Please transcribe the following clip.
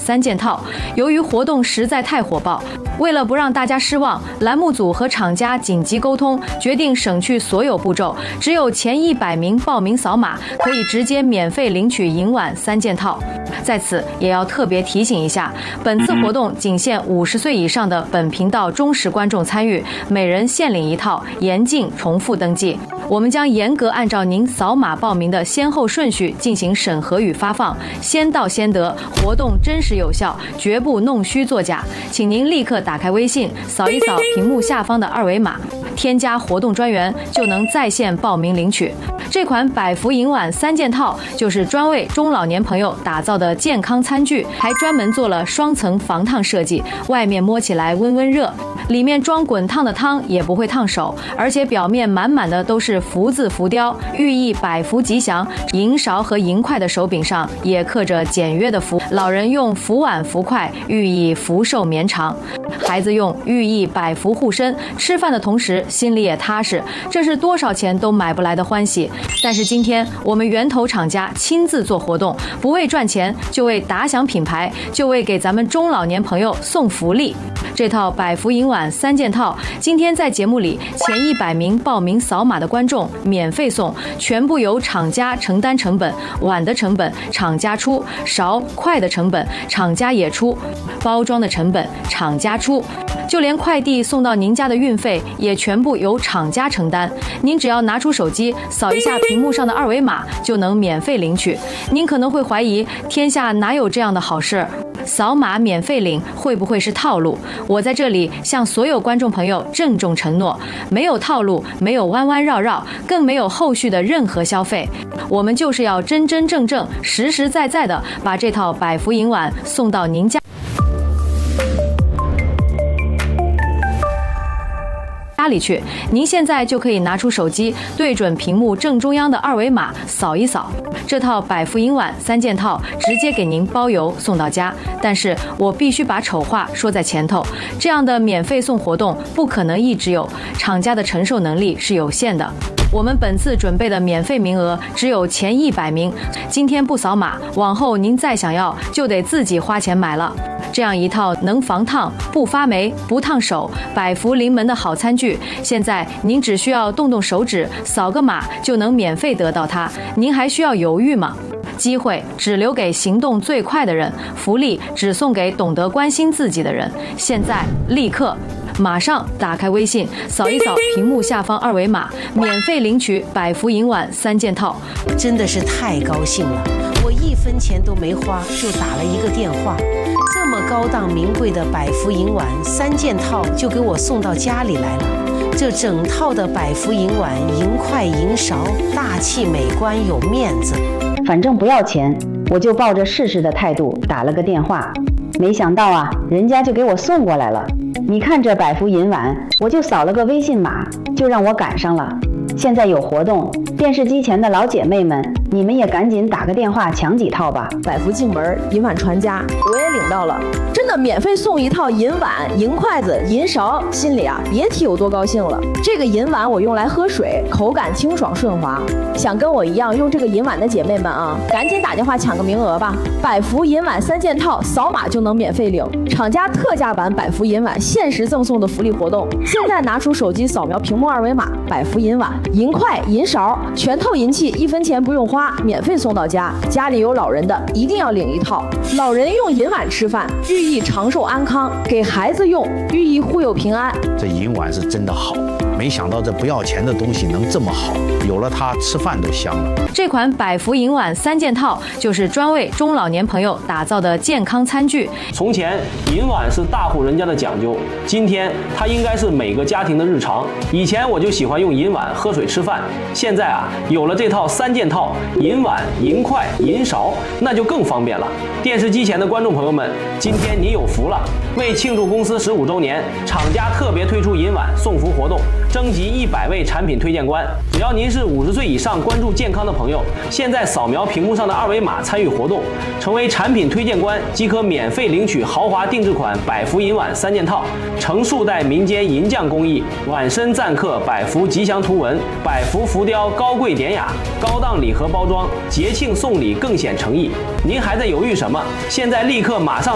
3件套。由于活动实在太火爆，为了不让大家失望，栏目组和厂家紧急沟通，决定省去所有步骤，只有前100名报名扫码，可以直接免费领取银碗3件套。在此也要特别提醒一下，本次活动仅限50岁以上的本频道忠实观众参与，每人限领1套，严禁重复登记。我们将严格按照您扫码报名的先后顺序进行审核与发放，先到先得，活动真实有效，绝不弄虚作假。请您立刻打开微信，扫一扫屏幕下方的2维码，添加活动专员，就能在线报名领取。这款百福银碗3件套就是专为中老年朋友打造的健康餐具，还专门做了双层防烫设计，外面摸起来温温热，里面装滚烫的汤也不会烫手，而且表面满满的都是福字浮雕，寓意百福吉祥。银勺和银筷的手柄上也刻着简约的福，老人用福碗福筷，寓意福寿绵长；孩子用寓意百福护身，吃饭的同时心里也踏实，这是多少钱都买不来的欢喜。但是今天我们源头厂家亲自做活动，不为赚钱，就为打响品牌，就为给咱们中老年朋友送福利。这套百福银碗3件套，今天在节目里前100名报名扫码的观众免费送，全部由厂家承担成本，碗的成本厂家出，勺筷的成本厂家也出，包装的成本厂家出，就连快递送到您家的运费也全部由厂家承担。您只要拿出手机扫一下屏幕上的2维码，就能免费领取。您可能会怀疑，天下哪有这样的好事？扫码免费领会不会是套路？我在这里向所有观众朋友郑重承诺，没有套路，没有弯弯绕绕，更没有后续的任何消费。我们就是要真真正正、实实在在的把这套百福银碗送到您家里去。您现在就可以拿出手机，对准屏幕正中央的2维码扫一扫，这套百福银碗3件套直接给您包邮送到家。但是我必须把丑话说在前头，这样的免费送活动不可能一直有，厂家的承受能力是有限的。我们本次准备的免费名额只有前100名，今天不扫码，往后您再想要就得自己花钱买了。这样一套能防烫、不发霉、不烫手、百福临门的好餐具，现在您只需要动动手指，扫个码就能免费得到它，您还需要犹豫吗？机会只留给行动最快的人，福利只送给懂得关心自己的人。现在立刻马上打开微信，扫一扫屏幕下方2维码，免费领取百福银碗3件套。 真的是太高兴了，我1分钱都没花，就打了一个电话，这么高档名贵的百福银碗3件套就给我送到家里来了。这整套的百福银碗、银筷、银勺，大气美观有面子。 反正不要钱，我就抱着试试的态度打了个电话，没想到啊，人家就给我送过来了。你看这百福银碗，我就扫了个微信码，就让我赶上了。现在有活动，电视机前的老姐妹们，你们也赶紧打个电话抢几套吧。 百福进门，银碗传家，我也领到了，真的免费送1套银碗、银筷子、银勺，心里啊别提有多高兴了。这个银碗我用来喝水，口感清爽顺滑。想跟我一样用这个银碗的姐妹们啊，赶紧打电话抢个名额吧。百福银碗3件套，扫码就能免费领，厂家特价版百福银碗限时赠送的福利活动。现在拿出手机扫描屏幕2维码，百福银碗、银筷、银勺，全套银器1分钱不用花，免费送到家。家里有老人的一定要领1套。老人用银碗吃饭，寓意长寿安康；给孩子用，寓意护佑平安。 这银碗是真的好，没想到这不要钱的东西能这么好，有了它吃饭都香了。 这款百福银碗3件套就是专为中老年朋友打造的健康餐具。 从前银碗是大户人家的讲究，今天它应该是每个家庭的日常。以前我就喜欢用银碗喝水吃饭，现在啊有了这套3件套，银碗、银筷、银勺，那就更方便了。电视机前的观众朋友们，今天你有福了！为庆祝公司15周年，厂家特别推出银碗送福活动，征集100位产品推荐官。只要您是50岁以上关注健康的朋友，现在扫描屏幕上的2维码参与活动，成为产品推荐官即可免费领取豪华定制款百福银碗3件套，成数代民间银匠工艺，碗身錾刻百福吉祥图文，百福浮雕高贵典雅，高档礼盒包装，节庆送礼更显诚意。您还在犹豫什么？现在立刻马上